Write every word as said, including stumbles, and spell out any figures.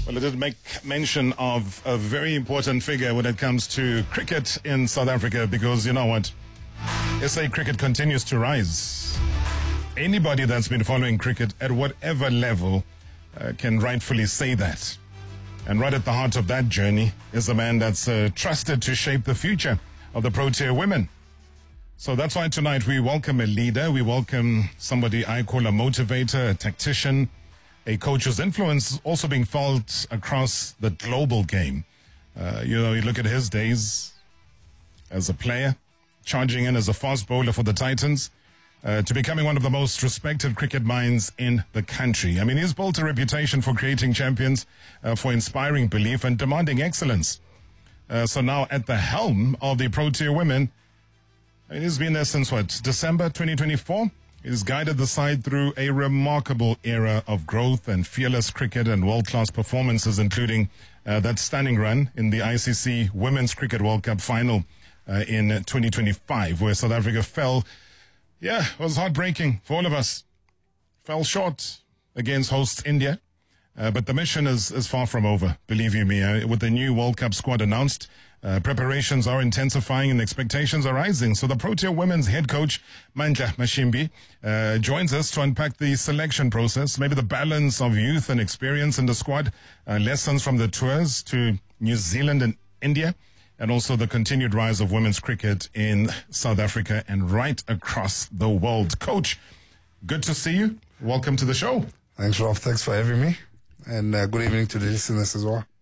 Well, I did make mention of a very important figure when it comes to cricket in South Africa because, you know what, S A cricket continues to rise. Anybody that's been following cricket at whatever level uh, can rightfully say that. And right at the heart of that journey is a man that's uh, trusted to shape the future of the Protea women. So that's why tonight we welcome a leader. We welcome somebody I call a motivator, a tactician, a coach whose influence is also being felt across the global game. Uh, you know, you look at his days as a player, charging in as a fast bowler for the Titans, uh, to becoming one of the most respected cricket minds in the country. I mean, he's built a reputation for creating champions, uh, for inspiring belief and demanding excellence. Uh, so now at the helm of the Protea women, I mean, he's been there since what, December twenty twenty-four? He's guided the side through a remarkable era of growth and fearless cricket and world-class performances, including uh, that stunning run in the I C C Women's Cricket World Cup final uh, in twenty twenty-five, where South Africa fell. Yeah, it was heartbreaking for all of us. Fell short against hosts India. Uh, but the mission is, is far from over, believe you me. Uh, with the new World Cup squad announced, uh, preparations are intensifying and expectations are rising. So the Protea women's head coach, Mandla Mashimbi, uh, joins us to unpack the selection process, maybe the balance of youth and experience in the squad, uh, lessons from the tours to New Zealand and India, and also the continued rise of women's cricket in South Africa and right across the world. Coach, good to see you. Welcome to the show. Thanks, Rob. Thanks for having me. And uh, good evening to the listeners as well.